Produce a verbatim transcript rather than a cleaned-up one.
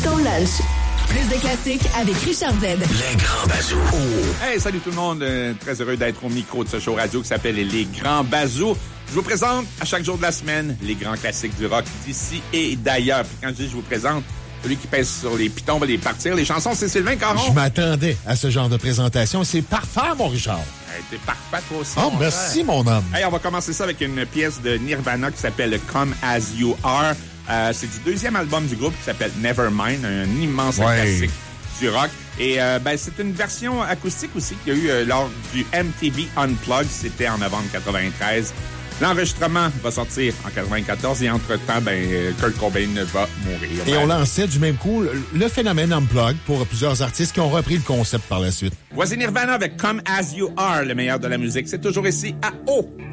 Rock ton lunch. Plus de classiques avec Richard Z. Les Grands Bazous. Oh. Hey, salut tout le monde. Euh, très heureux d'être au micro de ce show radio qui s'appelle Les Grands Bazous. Je vous présente à chaque jour de la semaine les grands classiques du rock d'ici et d'ailleurs. Puis quand je dis je vous présente, celui qui pèse sur les pitons va les partir. Les chansons, c'est Sylvain Caron. Je m'attendais à ce genre de présentation. C'est parfait, mon Richard. Hey, t'es parfait, toi aussi. Oh, mon merci, frère. mon homme. Hey, on va commencer ça avec une pièce de Nirvana qui s'appelle Come As You Are. Euh, c'est du deuxième album du groupe qui s'appelle Nevermind, un immense ouais. classique du rock. Et euh, ben, c'est une version acoustique aussi qu'il y a eu euh, lors du M T V Unplugged. C'était en novembre quatre-vingt-treize. L'enregistrement va sortir en quatre-vingt-quatorze et entre-temps, ben, Kurt Cobain va mourir. Et on lançait du même coup le phénomène Unplugged pour plusieurs artistes qui ont repris le concept par la suite. Voici Nirvana avec Come As You Are, le meilleur de la musique. C'est toujours ici à O.